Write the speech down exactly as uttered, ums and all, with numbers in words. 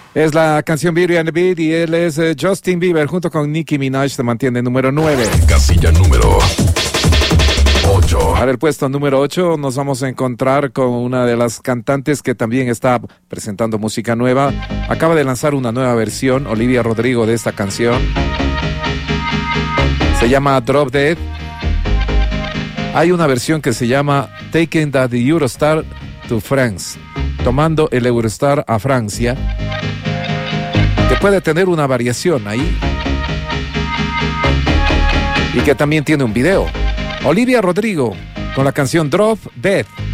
Es la canción Beauty and the Beat y él es uh, Justin Bieber junto con Nicki Minaj, se mantiene número nueve. Casilla número ocho. Para el puesto número ocho nos vamos a encontrar con una de las cantantes que también está presentando música nueva. Acaba de lanzar una nueva versión, Olivia Rodrigo, de esta canción. Se llama Drop Dead. Hay una versión que se llama Taking the Eurostar to France, tomando el Eurostar a Francia, que puede tener una variación ahí y que también tiene un video. Olivia Rodrigo con la canción Drop Dead.